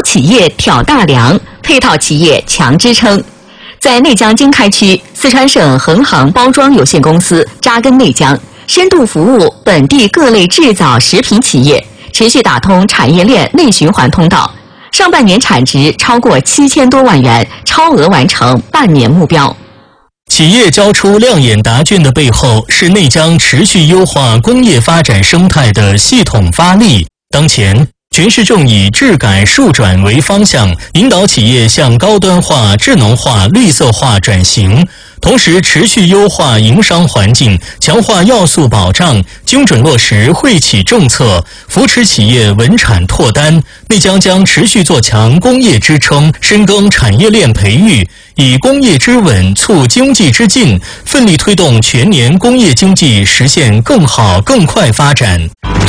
企业挑大梁，配套企业强支撑。在内江经开区，四川省恒航包装有限公司扎根内江，深度服务本地各类制造食品企业，持续打通产业链内循环通道。上半年产值超过7000多万元，超额完成半年目标。 企业交出亮眼答卷的背后，是内江持续优化工业发展生态的系统发力。当前，全市正以质改数转为方向，引导企业向高端化、智能化、绿色化转型，同时持续优化营商环境，强化要素保障，精准落实惠企政策，扶持企业稳产拓单。内江将持续做强工业支撑，深耕产业链培育，以工业之稳促经济之进，奋力推动全年工业经济实现更好更快发展。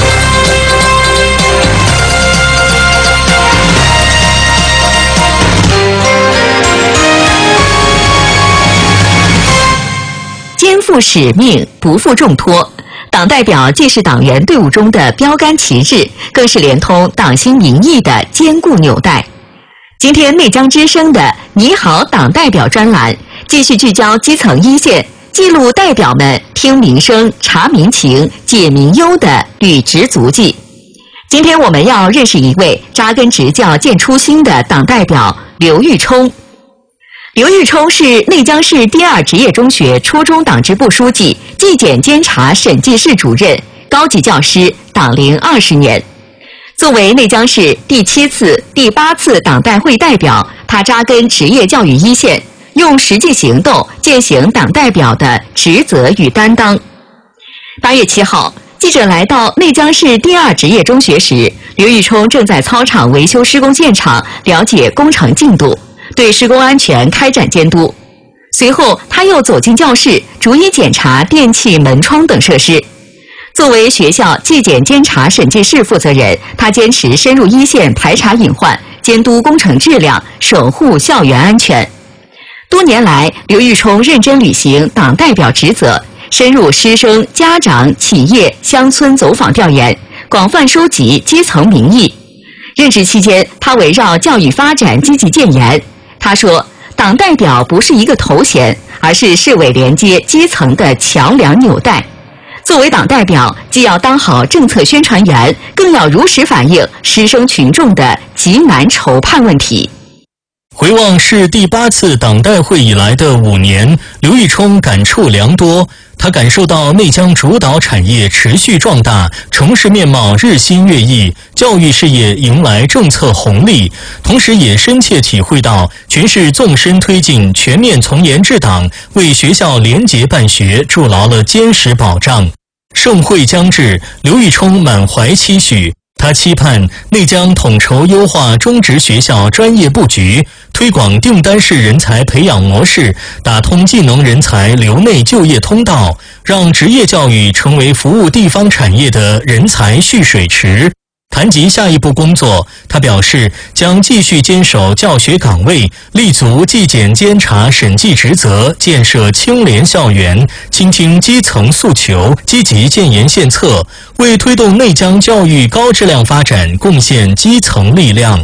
肩负使命，不负重托。党代表既是党员队伍中的标杆旗帜，更是连通党心民意的坚固纽带。今天内江之声的“你好，党代表”专栏，继续聚焦基层一线，记录代表们听民生、察民情、解民忧的履职足迹。今天我们要认识一位扎根执教、见初心的党代表刘玉冲。刘玉冲是内江市第2职业中学初中党支部书记、纪检监察审计室主任、高级教师，党龄20年。作为内江市第7次、第8次党代会代表，他扎根职业教育一线，用实际行动践行党代表的职责与担当。8月7号，记者来到内江市第2职业中学时，刘玉冲正在操场维修施工现场了解工程进度，对施工安全开展监督。随后，他又走进教室，逐一检查电器、门窗等设施。作为学校纪检监察审计室负责人，他坚持深入一线排查隐患，监督工程质量，守护校园安全。多年来，刘玉冲认真履行党代表职责，深入师生、家长、企业、乡村走访调研，广泛收集基层民意。任职期间，他围绕教育发展积极建言。他说，党代表不是一个头衔，而是市委连接基层的桥梁纽带。作为党代表，既要当好政策宣传员，更要如实反映师生群众的急难愁盼问题。 回望是第8次党代会以来的5年，刘玉冲感触良多。他感受到内江主导产业持续壮大，城市面貌日新月异，教育事业迎来政策红利，同时也深切体会到全市纵深推进全面从严治党，为学校廉洁办学筑牢了坚实保障。盛会将至，刘玉冲满怀期许。他期盼内江统筹优化中职学校专业布局，推广订单式人才培养模式，打通技能人才留内就业通道，让职业教育成为服务地方产业的人才蓄水池。谈及下一步工作，他表示将继续坚守教学岗位，立足纪检监察审计职责，建设清廉校园，倾听基层诉求，积极建言献策，为推动内江教育高质量发展贡献基层力量。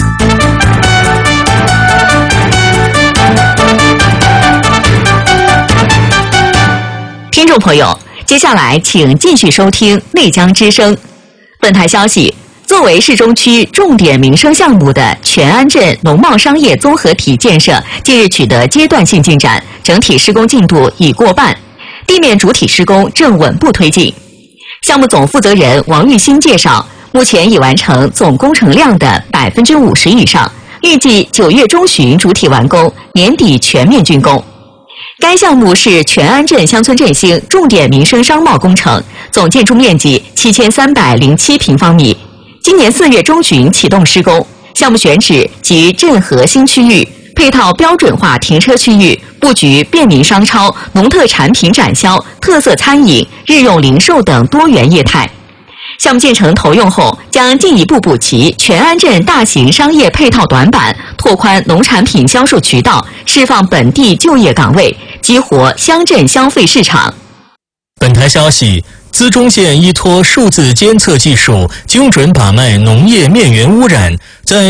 听众朋友，接下来请继续收听内江之声。本台消息，作为市中区重点民生项目的全安镇农贸商业综合体建设近日取得阶段性进展，整体施工进度已过半，地面主体施工正稳步推进。项目总负责人王玉新介绍，目前已完成总工程量的50%以上，预计9月中旬主体完工，年底全面竣工。该项目是全安镇乡村振兴重点民生商贸工程，总建筑面积7307平方米。今年4月中旬启动施工，项目选址及镇核心区域，配套标准化停车区域，布局便民商超、农特产品展销、特色餐饮、日用零售等多元业态。项目建成投用后，将进一步补齐全安镇大型商业配套短板，拓宽农产品销售渠道，释放本地就业岗位，激活乡镇消费市场。 本台消息，资中县依托数字监测技术，精准把脉农业面源污染，在